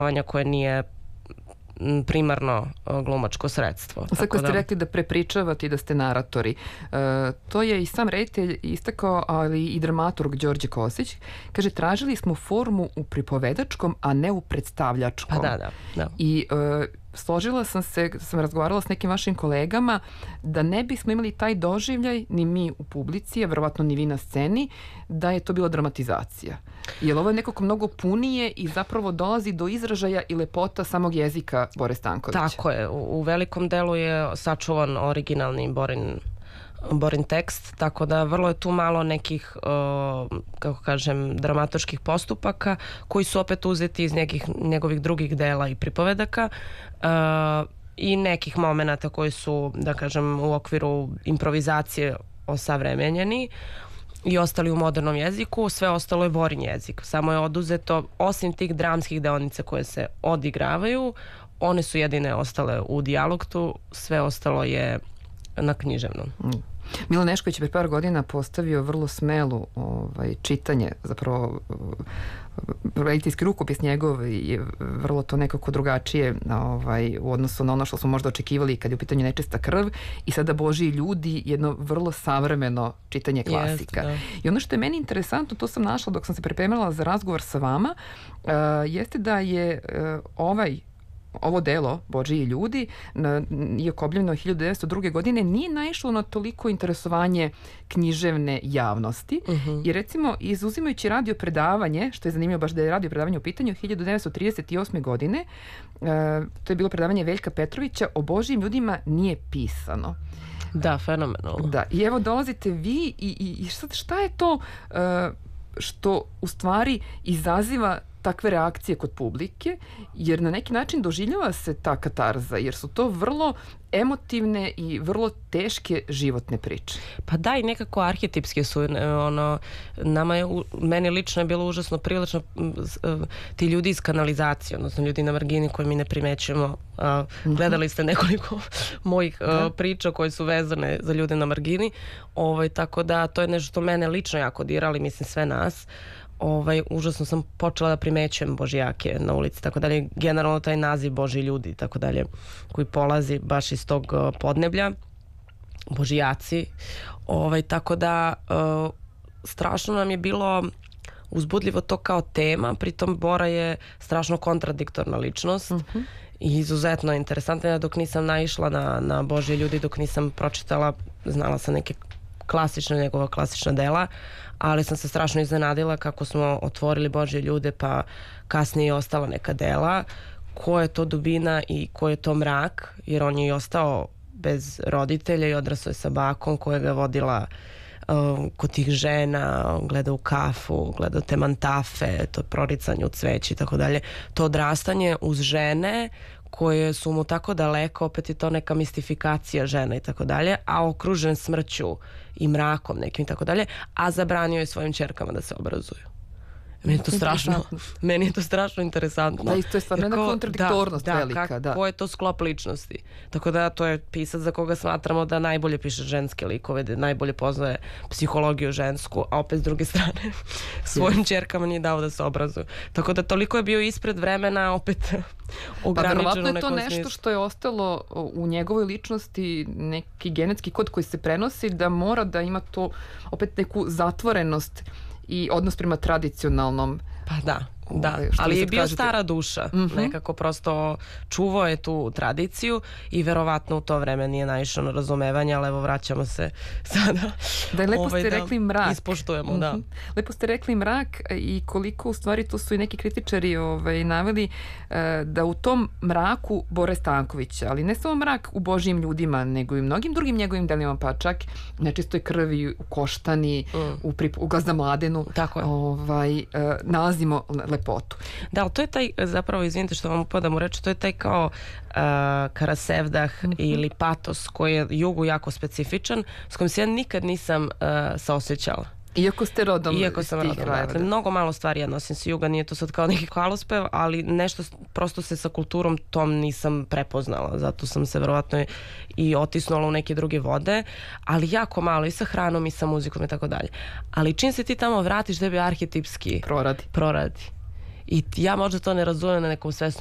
koje nije primarno glumačko sredstvo. Sad kad ste rekli da prepričavate i da ste naratori, to je i sam reditelj istakao, ali i dramaturg Đorđe Kosić. Kaže, tražili smo formu u pripovedačkom, a ne u predstavljačkom. Pa da. I složila sam razgovarala s nekim vašim kolegama da ne bismo imali taj doživljaj, ni mi u publici, a verovatno ni vi na sceni, da je to bila dramatizacija. Jer ovo je nekako mnogo punije i zapravo dolazi do izražaja i lepota samog jezika Bore Stankovića. Tako je. U velikom delu je sačuvan originalni Borin tekst, tako da vrlo je tu malo nekih, kako kažem, dramaturških postupaka koji su opet uzeti iz njegovih drugih dela i pripovedaka i nekih momenata koji su, da kažem, u okviru improvizacije osavremenjeni i ostali u modernom jeziku. Sve ostalo je Borin jezik. Samo je oduzeto, osim tih dramskih deonica koje se odigravaju, one su jedine ostale u dijalogtu, sve ostalo je na književnom. Milo Nešković je pre par godina postavio vrlo smelu čitanje, zapravo rediteljski rukopis njegov je vrlo to nekako drugačije u odnosu na ono što smo možda očekivali kad je u pitanju Nečista krv i sada Božji ljudi, jedno vrlo savremeno čitanje klasika. I ono što je meni interesantno, to sam našla dok sam se pripremala za razgovor sa vama, jeste da je ovo delo, Božji ljudi, iako objavljeno 1902. godine, nije naišlo na toliko interesovanje književne javnosti. I recimo, izuzimajući radio predavanje, što je zanimljivo baš da je radio predavanje u pitanju, 1938. godine, to je bilo predavanje Veljka Petrovića, o Božjim ljudima nije pisano. Da, fenomenalno. Da, i evo dolazite vi i šta je to što u stvari izaziva takve reakcije kod publike, jer na neki način doživljava se ta katarza, jer su to vrlo emotivne i vrlo teške životne priče. Pa da, i nekako arhetipske su, meni lično je bilo užasno prilično ti ljudi iz kanalizacije, odnosno ljudi na margini koje mi ne primećujemo. Gledali ste nekoliko mojih priča koje su vezane za ljude na margini, tako da to je nešto što mene lično jako dirali, mislim sve nas. Užasno sam počela da primećujem Božijake na ulici, tako dalje, generalno taj naziv Božji ljudi, tako dalje, koji polazi baš iz tog podneblja, Božijaci, tako da strašno nam je bilo uzbudljivo to kao tema, pritom Bora je strašno kontradiktorna ličnost i izuzetno interesantna, dok nisam naišla na Božje ljudi, dok nisam pročitala, znala sam neke njegova klasična dela, ali sam se strašno iznenadila kako smo otvorili Božje ljude, pa kasnije je ostala neka dela, ko je to dubina i ko je to mrak, jer on je i ostao bez roditelja i odrasao je sa bakom koja ga vodila kod tih žena, gleda u kafu, gleda te mantafe, to proricanje u cveći i tako dalje. To odrastanje uz žene koje su mu tako daleko, opet je to neka mistifikacija žena i tako dalje, a okružen smrću i mrakom nekim i tako dalje, a zabranio je svojim ćerkama da se obrazuju. Meni je to strašno interesantno. Da, to je stvarno jedna kontradiktornost velika. Ko je to sklop ličnosti? Tako da to je pisac za koga smatramo da najbolje piše ženske likove, da najbolje poznaje psihologiju žensku, a opet s druge strane svojim ćerkama nije dao da se obrazuju. Tako da toliko je bio ispred vremena, opet ograničeno. Pa verovatno je to nešto što je ostalo u njegovoj ličnosti, neki genetski kod koji se prenosi, da mora da ima to opet neku zatvorenost i odnos prema tradicionalnom. Pa da, ali je bio stara duša, nekako prosto čuvao je tu tradiciju i verovatno u to vreme nije naišao na razumevanje, ali evo vraćamo se sada. Da, lepo ste rekli mrak. Ispoštujemo, da. Lepo ste rekli mrak i koliko u stvari tu su i neki kritičari naveli da u tom mraku Bore Stankovića, ali ne samo mrak u Božjim ljudima, nego i mnogim drugim njegovim delima, pa čak Nečistoj krvi, u Koštani, u Glazda mladenu, nalazimo lepotu. Da, ali to je taj, zapravo, izvinite što vam upadam u reč, to je taj kao karasevdah ili patos koji je jugu jako specifičan, s kojim se ja nikad nisam saosećala. Iako ste rodom iz tih krajeva. Mnogo malo stvari ja nosim s juga, nije to sad kao neki hvalospev, ali nešto prosto se sa kulturom tom nisam prepoznala, zato sam se verovatno i otisnula u neke druge vode, ali jako malo i sa hranom i sa muzikom i tako dalje. Ali čim se ti tamo vratiš, tebi arhetipski proradi. I ja možda to ne razumem na nekom svesnom